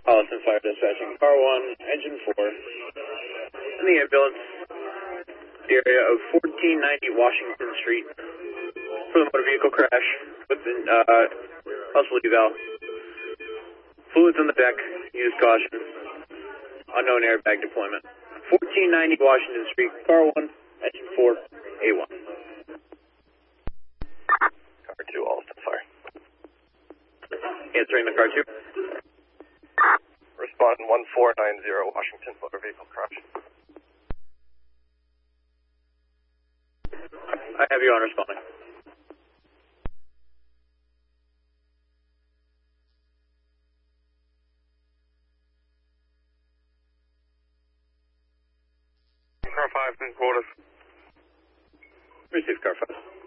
Austin Fire Dispatching, car 1, engine 4, in the ambulance, the area of 1490 Washington Street, for the motor vehicle crash, with the muscle eval. Fluids on the deck, use caution, unknown airbag deployment. 1490 Washington Street, car 1, engine 4, A1. Car 2, Austin Fire. Answering the car 2. Respond 1490 Washington motor vehicle crash. I have you on responding. Car 5, in quarters. Receive car 5.